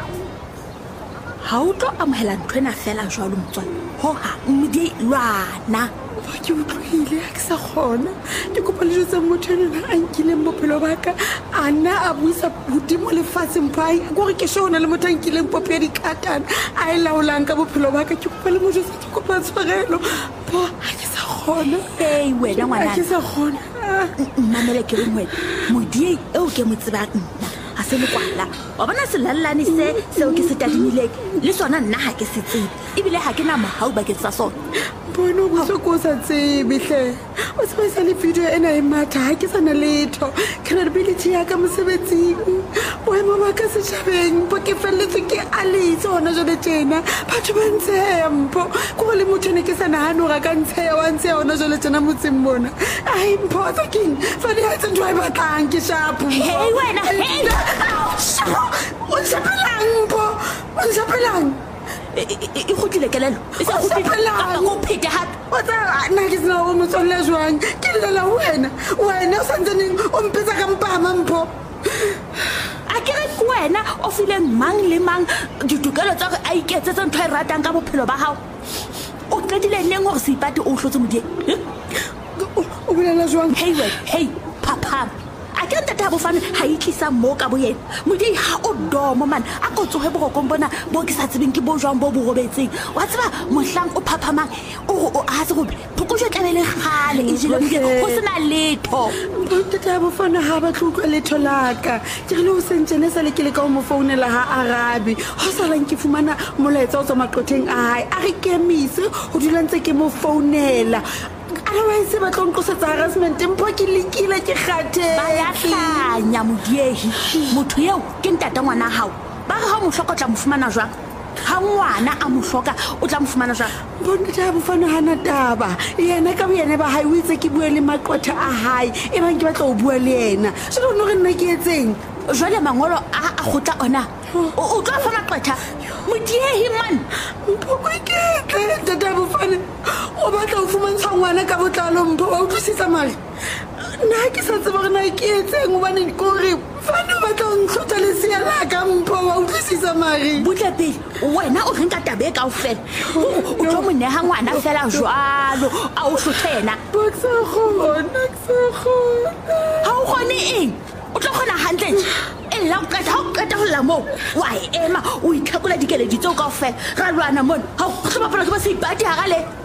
ha o tlo amohela ntho ena fela jwalo motswalle hohang Modie lwana Ba ke utlwile ha ke sa kgona ke kopa le jwetsa motho ena a nkileng bophelo ba ka a nna a buisa hodimo lefatsheng pai gore ke shona le motho a nkileng popo ya dikatana a e laolang ka bophelo ba ka ke kopa le mo jwetsa ke kopa tshwarelo bo ha ke sa kgona hei wena ngwana ha ke sa kgona mamele ke reng wena Modie eo ke mo tsebang nna ha se mokwala wa bona selallane seo ke se tadimileng le sona nna ha ke se tsebe ebile ha ke na mohau bakeng sa sona bona botso ko sa tsebe hle o se ba sa le video ena e matha ha ke sana letho credibility ya ka mosebetsing boemo ba ka setjhabeng bo ke felletswe ke Alice hona jwale tjena batho ba ntsheya mpho ko le motho ne ke sa nahane hore ka ntsheya wa ntsheya hona jwale tjena motseng mona ai mpho tsa king fa di ha ntho e batlang ke shapo hei wena hei o nsapelang mpho o nsapelang e khutlile kelelo e sa khutlile go phete hape o tsa nna ke sena go motswalle jwang ke lela wena o santsaneng o mpetsa ka mpama mpho a ke re ke wena o fileng mang le mang ditokelo tsa gore a iketsetse ntho e ratang ka bophelo ba hao o qedile neng gore seipati o hlotse Modie o bolela jwang hei papa a ke ntate ha bofane ha itlisa mo ka bo yena Modie ha o domo man a go tsohe borokong bona bo ke sa tsebeng ke bo jwang bo robetseng wa tseba mohlang o phaphamang o a se go phokojwe tlabele khale e jile Modie go sena letho ntate ha bofane ha ba tlotla letho laka ke re le o sentjene sa le ke le ka mo founela ha Arabi ho salang ke fumana molaetsa o tswa maqotheng a hae a re kemise ho dula ntse ke mo founela otherwise ba tlo nqosetsa harassment mpho ke lekile ke kgathe ba ya hlanya Modiehi motho eo ke ntata ngwana hao ba ga mo hloka tla mo fumana jwang ha ngwana a mo hloka o tla mo fumana jwang bona taba bofana hana taba yena ka boyene ba hae o itse ke bue le maqotha a hae e bang ke batla o bua le yena se don't know re nna ke etseng jwale mangolo a khotla ona o tla fa maqotha Modiehi man mpho ke tata bofana o batla o fumantshwa ngwana ka botlalo mpho wa utlwisisa mare nna ke sa tseba gore na ke etseng obane kore fane o batla o ntlhotha lesia la ka mpho wa utlwisisa mare butle pele wena o renka tabe e kaofela o tlo mo neha ngwana fela jwalo a o hlothena ke sa kgona ha o kgone eng o tlo kgona hantle ela o qeta ho la moo wa ema o itlhakola dikeledi tseo kaofela ra lwana mona ha o tlo bapala ke ba seipati ha gale